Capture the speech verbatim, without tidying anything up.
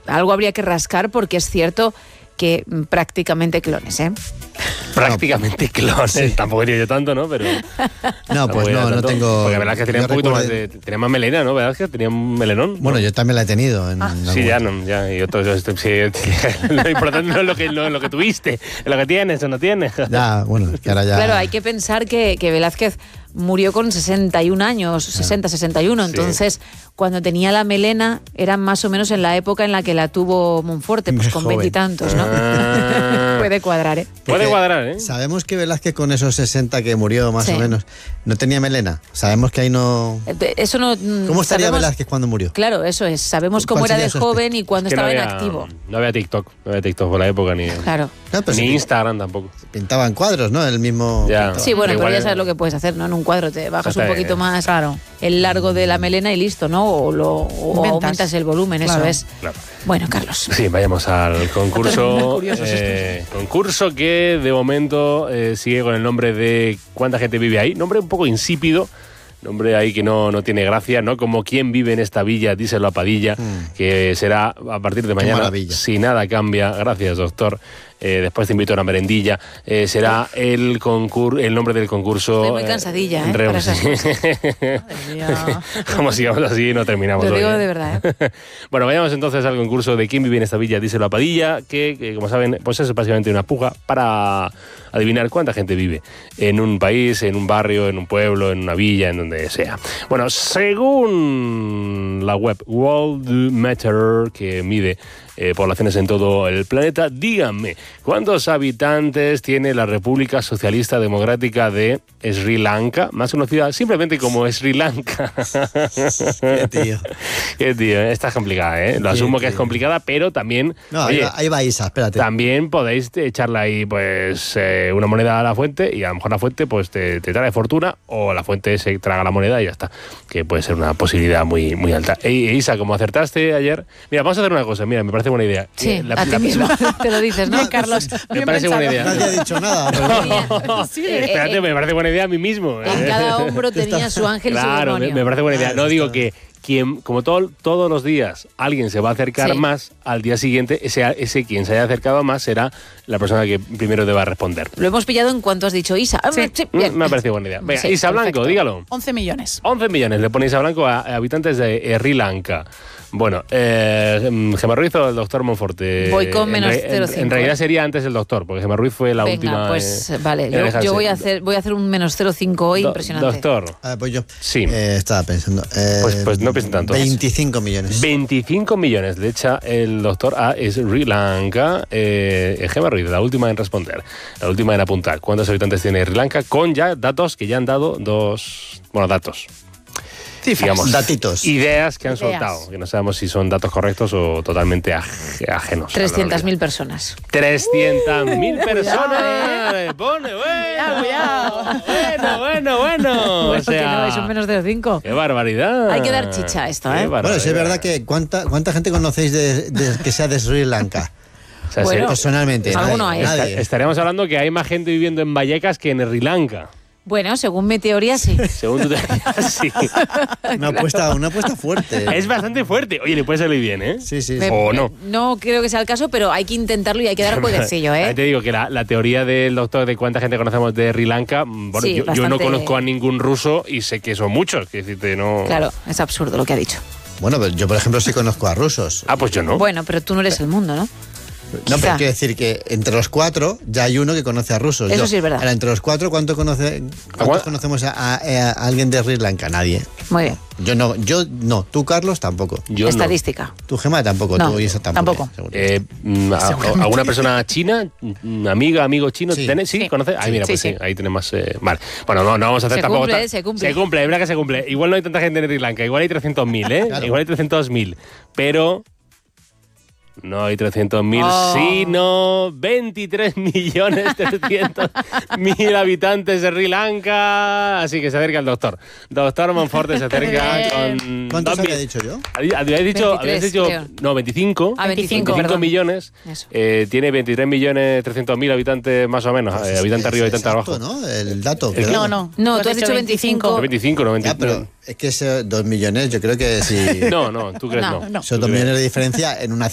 algo habría que rascar porque es cierto que prácticamente clones, ¿eh? Prácticamente clones. Sí. Tampoco diría yo tanto, ¿no? Pero no, pues no, no tengo... Porque Velázquez tenía un poquito más de... Tenía más melena, ¿no? Velázquez tenía un melenón. Bueno, ¿no? Yo también la he tenido. En ah, sí, ya, no, ya. Y otros, sí, lo importante no es lo que, no es lo que tuviste, es lo que tienes o no tienes. Ya, bueno, que ahora ya... Claro, hay que pensar que, que Velázquez murió con sesenta y un años, sesenta, sesenta y uno, entonces... Sí. Cuando tenía la melena era más o menos en la época en la que la tuvo Monforte, pues con veintitantos, ¿no? Ah. Puede cuadrar, ¿eh? Puede Porque cuadrar, ¿eh? Sabemos que Velázquez con esos sesenta que murió más sí. o menos, no tenía melena. Sabemos que ahí no... Eso no... ¿Cómo estaría sabemos... Velázquez cuando murió? Claro, eso es. Sabemos cómo era de joven y cuando es que estaba no había, en activo. No había TikTok, no había TikTok por la época ni... Claro. No, ni sí, Instagram tampoco. Pintaban cuadros, ¿no? El mismo... Ya. Sí, bueno, pero ya sabes lo que puedes hacer, ¿no? En un cuadro te bajas un poquito más claro. el largo de la melena y listo, ¿no? O lo... o aumentas el volumen, claro. eso es. Claro. Bueno, Carlos. Sí, vayamos al concurso. eh, concurso que de momento eh, sigue con el nombre de ¿Cuánta gente vive ahí? Nombre un poco insípido. Nombre ahí que no, no tiene gracia, ¿no? Como ¿Quién vive en esta villa? Díselo a Padilla, mm. que será a partir de mañana, si nada cambia. Gracias, doctor. Eh, después te invito a una merendilla. Eh, será el concur el nombre del concurso. Estoy muy cansadilla, ¿eh? Re para esas cosas. Como sigamos así y no terminamos. Lo digo hoy, ¿eh? de verdad, ¿eh? Bueno, vayamos entonces al concurso de ¿Quién vive en esta villa? Díselo a Padilla, que, que como saben, pues es básicamente una puja para adivinar cuánta gente vive en un país, en un barrio, en un pueblo, en una villa, en donde sea. Bueno, según la web Worldometer, que mide Eh, poblaciones en todo el planeta, díganme, ¿cuántos habitantes tiene la República Socialista Democrática de Sri Lanka? Más conocida simplemente como Sri Lanka. Qué tío. Qué tío, esta es complicada, ¿eh? Lo asumo que es complicada, pero también... No, oye, ahí va Isa, espérate. También podéis echarle ahí, pues, eh, una moneda a la fuente y a lo mejor la fuente, pues, te, te trae fortuna o la fuente se traga la moneda y ya está. Que puede ser una posibilidad muy, muy alta. E, Isa, como acertaste ayer... Mira, vamos a hacer una cosa, mira, me parece buena idea. Sí, la, a ti la, mismo te lo dices, ¿no, no, Carlos? Me parece buena idea. Nadie ha dicho nada. Pero... no, sí, espérate, eh, me parece buena idea a mí mismo. En cada hombro tenía su ángel y claro, su demonio. Me, me parece buena idea. No digo que quien, como todo, todos los días alguien se va a acercar sí. más, al día siguiente ese, ese quien se haya acercado más será la persona que primero deba responder. Lo hemos pillado en cuanto has dicho Isa. Sí. Sí, me ha parecido buena idea. Venga, sí, Isa perfecto. Blanco, dígalo. once millones. once millones le ponéis a Blanco a, a habitantes de Sri Lanka. Bueno, eh, Gemma Ruiz o el doctor Monforte. Voy con menos en, cero coma cinco. En, en realidad sería antes el doctor, porque Gemma Ruiz fue la Venga, última. Pues eh, vale, yo, yo voy a hacer voy a hacer un menos cero coma cinco hoy, Do, impresionante. Doctor. Ah, pues yo. Sí. Eh, estaba pensando. Eh, pues, pues no piensen tanto. veinticinco millones. veinticinco millones le echa el doctor a Sri Lanka. Eh, Gemma Ruiz, la última en responder. La última en apuntar. ¿Cuántos habitantes tiene Sri Lanka? Con ya datos que ya han dado dos. Bueno, datos. Cifras, digamos, datitos. Ideas que han Ideas. soltado, que no sabemos si son datos correctos o totalmente aj ajenos. trescientas mil personas. trescientas mil personas. Eh. Pone, bueno, bueno, bueno, bueno. Bueno, o sea, que no, es un menos de cinco. ¡Qué barbaridad! Hay que dar chicha a esto, ¿eh? Bueno, sí es verdad que ¿cuánta, cuánta gente conocéis de, de, que sea de Sri Lanka? O sea, bueno, personalmente. Alguno hay. Nadie. Estaríamos hablando que hay más gente viviendo en Vallecas que en Sri Lanka. Bueno, según mi teoría, sí. Según tu teoría, sí. Una apuesta, una apuesta fuerte. Es bastante fuerte. Oye, le puede salir bien, ¿eh? Sí, sí. Me, sí. O no. No creo que sea el caso, pero hay que intentarlo y hay que dar jueguecillo, ¿eh? Te digo que la, la teoría del doctor de cuánta gente conocemos de Sri Lanka, bueno, sí, yo, bastante... yo no conozco a ningún ruso y sé que son muchos. Que decirte, no... Claro, es absurdo lo que ha dicho. Bueno, pero yo, por ejemplo, sí conozco a rusos. Ah, pues yo no. Bueno, pero tú no eres el mundo, ¿no? No, pero quiero decir que entre los cuatro ya hay uno que conoce a rusos. Eso Yo, sí es verdad. Ahora, entre los cuatro, ¿cuánto conoce, ¿cuántos conocemos a, a, a alguien de Sri Lanka? Nadie. Muy bien. Yo no, yo no. Tú, Carlos, tampoco. Yo Estadística. No. Tú, Gemma, tampoco. No, tú, Isa, tampoco. tampoco. Eh, a, ¿Alguna persona china? ¿Amiga, amigo chino? Sí. ¿Tenés? ¿Sí? Sí. ¿Conoces? Ay, mira, Sí, pues sí, sí. ahí tenemos... Eh, vale. Bueno, no, no vamos a hacer Se tampoco... cumple, ta- se cumple. Se cumple, es verdad que se cumple. Igual no hay tanta gente en Sri Lanka, igual hay trescientos mil, ¿eh? Claro. Igual hay trescientos mil. Pero... No hay trescientos mil, Oh. sino veintitrés millones trescientos mil habitantes de Sri Lanka. Así que se acerca el doctor. Doctor Monforte se acerca con... ¿Cuántos dos había mil. dicho yo? Habías dicho, habías veintitrés, dicho creo. no, veinticinco. Ah, veinticinco, perdón. millones. Eso. Eh, tiene veintitrés millones trescientos mil habitantes más o menos. Pues eh, es- habitante es arriba, habitante exacto, abajo. ¿no? El dato. El- que No, daba. no. No, tú has dicho veinticinco. veinticinco, no Ya, veinticinco. pero es que ese dos millones, yo creo que si... No, no, tú crees no. No, no. Son dos millones de diferencia en una